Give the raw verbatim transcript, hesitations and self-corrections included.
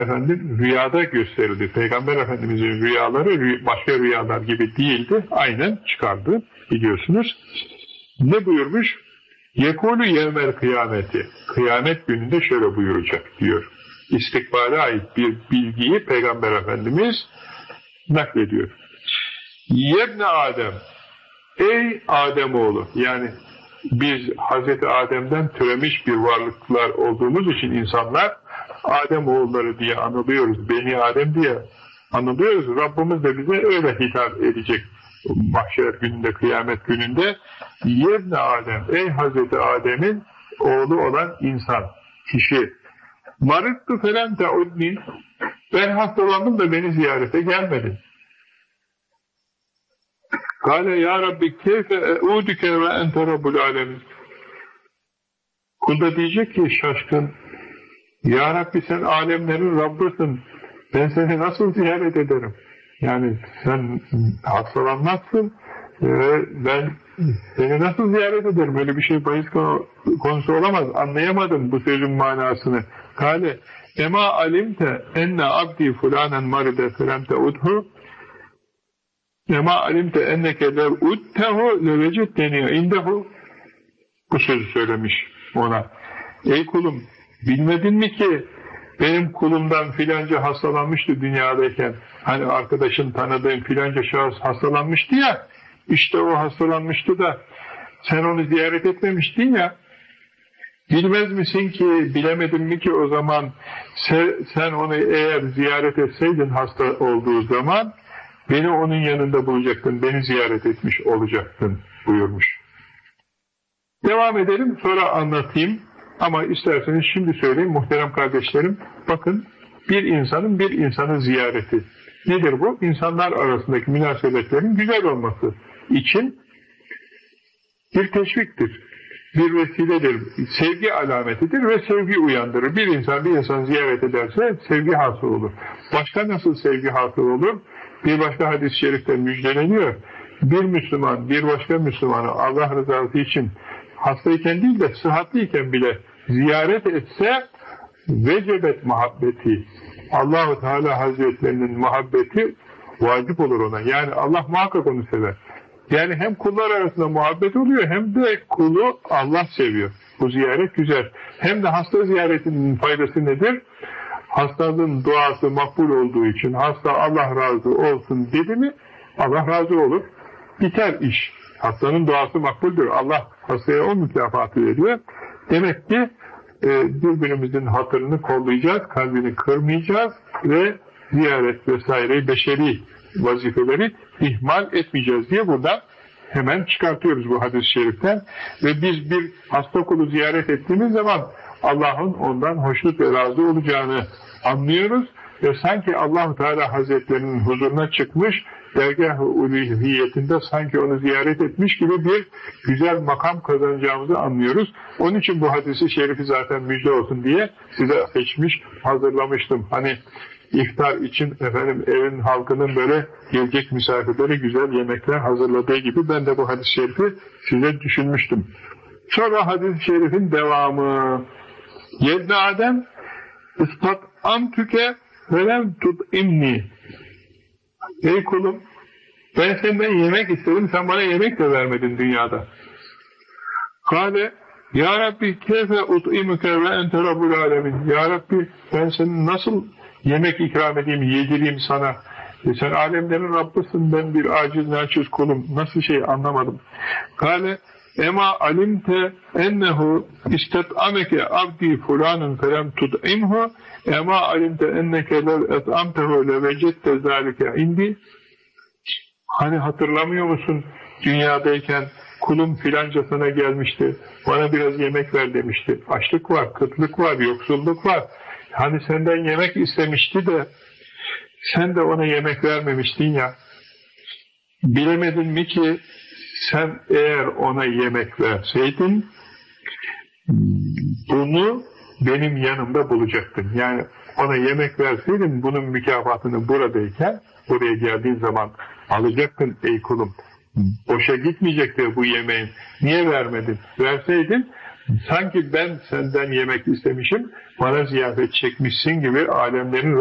efendim rüyada gösterildi. Peygamber Efendimiz'in rüyaları başka rüyalar gibi değildi. Aynen çıkardı biliyorsunuz. Ne buyurmuş? Yekûlü yevmel kıyameti. Kıyamet gününde şöyle buyuracak diyor. İstikbale ait bir bilgiyi Peygamber Efendimiz naklediyor. Yebne Adem, ey Ademoğlu, yani biz Hazreti Adem'den türemiş bir varlıklar olduğumuz için insanlar Ademoğulları diye anılıyoruz, Beni Adem diye anılıyoruz. Rabbimiz de bize öyle hitap edecek mahşer gününde, kıyamet gününde. Yebne Adem, ey Hazreti Adem'in oğlu olan insan, kişi. Marıttı felen te'udni, ben hastalandım da beni ziyarete gelmedin. Kâle ya Rabbi keyfe e'udüke ve ente rabbul alemin. Kul da diyecek ki şaşkın, ya Rabbi sen alemlerin Rabbısın, ben seni nasıl ziyaret ederim? Yani sen hastalanmazsın ve ben seni nasıl ziyaret ederim? Öyle bir şey bahis konusu olamaz. Anlayamadım bu sözün manasını. Kale ema alimte enne abdi fulanen maride felemte udhu ema alimte enneke lev udtehu levecetteni indehu. Bu sözü söylemiş ona. Ey kulum, bilmedin mi ki benim kulumdan filanca hastalanmıştı dünyadayken, hani arkadaşın tanıdığın filanca şahıs hastalanmıştı ya, işte o hastalanmıştı da sen onu ziyaret etmemiştin ya, bilmez misin ki, bilemedin mi ki o zaman sen, sen onu eğer ziyaret etseydin hasta olduğu zaman beni onun yanında bulacaktın, beni ziyaret etmiş olacaktın buyurmuş. Devam edelim, sonra anlatayım. Ama isterseniz şimdi söyleyeyim muhterem kardeşlerim. Bakın, bir insanın bir insanı ziyareti. Nedir bu? İnsanlar arasındaki münasebetlerin güzel olması için bir teşviktir, bir vesiledir, sevgi alametidir ve sevgi uyandırır. Bir insan bir insan ziyaret ederse sevgi hasıl olur. Başka nasıl sevgi hasıl olur? Bir başka hadis-i şerifte müjdeleniyor. Bir Müslüman, bir başka Müslümanı Allah rızası için hastayken değil de sıhhatliyken bile ziyaret etse vecebet muhabbeti, Allah-u Teala Hazretlerinin muhabbeti vacip olur ona. Yani Allah muhakkak onu sever. Yani hem kullar arasında muhabbet oluyor hem de kulu Allah seviyor. Bu ziyaret güzel. Hem de hasta ziyaretinin faydası nedir? Hastanın duası makbul olduğu için hasta Allah razı olsun dedi mi Allah razı olur. Biter iş. Hastanın duası makbuldür. Allah hastaya o mükafatı veriyor. Demek ki e, birbirimizin hatırını kollayacağız, kalbini kırmayacağız ve ziyaret vesaire beşeri vazifeleri ihmal etmeyeceğiz diye buradan hemen çıkartıyoruz bu hadis-i şeriften. Ve biz bir hasta kulu ziyaret ettiğimiz zaman Allah'ın ondan hoşnut ve razı olacağını anlıyoruz ve sanki Allah-u Teala Hazretlerinin huzuruna çıkmış, dergâh-ı uluhiyetinde sanki onu ziyaret etmiş gibi bir güzel makam kazanacağımızı anlıyoruz. Onun için bu hadisi şerifi zaten müjde olsun diye size seçmiş, hazırlamıştım. Hani iftar için efendim evin halkının böyle gelecek misafirlere güzel yemekler hazırladığı gibi ben de bu hadis-i şerifi size düşünmüştüm. Sonra hadis-i şerifin devamı. Yedne Adem istat amtüke velem tut'imni. Ey kulum, ben senden yemek istedim, sen bana yemek de vermedin dünyada. Kale, ya Rabbi keyfe ut'imuke ve ente rabbul alemin. Ya Rabbi, ben senin nasıl yemek ikram edeyim, yedireyim sana. E sen alemlerin Rabbısın, ben bir aciz, naçiz kulum. Nasıl şey anlamadım. Kale, ema alimte ennehu istet'ameke abdi fulanın felem tut'imhu ema alimte enneke lev et'amtehu levecette zâlike indi. Hani hatırlamıyor musun dünyadayken kulum filanca sana gelmişti, bana biraz yemek ver demişti. Açlık var, kıtlık var, yoksulluk var. Hani senden yemek istemişti de sen de ona yemek vermemiştin ya. Bilemedin mi ki sen eğer ona yemek verseydin bunu benim yanımda bulacaktın. Yani ona yemek verseydin bunun mükafatını buradayken buraya geldiğin zaman alacaktın ey kulum. Boşa gitmeyecekti bu yemeğin. Niye vermedin? Verseydin Sanki ben senden yemek istemişim, bana ziyafet çekmişsin gibi alemlerin